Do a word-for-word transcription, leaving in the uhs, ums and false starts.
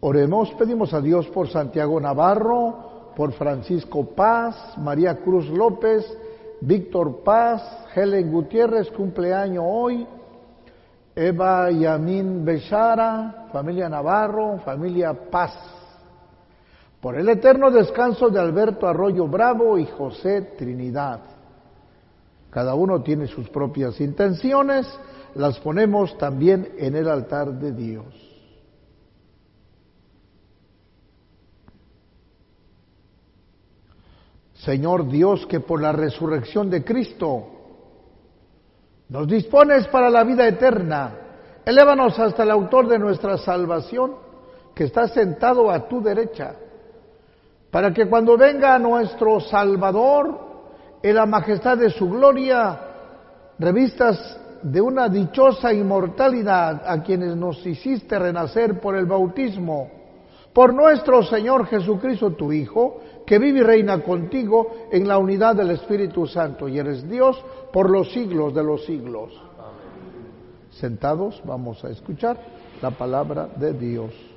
Oremos, pedimos a Dios por Santiago Navarro, por Francisco Paz, María Cruz López, Víctor Paz, Helen Gutiérrez, cumpleaños hoy, Eva Yamin Bechara, familia Navarro, familia Paz. Por el eterno descanso de Alberto Arroyo Bravo y José Trinidad. Cada uno tiene sus propias intenciones, las ponemos también en el altar de Dios. Señor Dios, que por la resurrección de Cristo nos dispones para la vida eterna, elévanos hasta el autor de nuestra salvación, que está sentado a tu derecha, para que cuando venga nuestro Salvador, en la majestad de su gloria, revistas de una dichosa inmortalidad a quienes nos hiciste renacer por el bautismo, por nuestro Señor Jesucristo, tu Hijo, que vive y reina contigo en la unidad del Espíritu Santo, y eres Dios por los siglos de los siglos. Amén. Sentados, vamos a escuchar la palabra de Dios.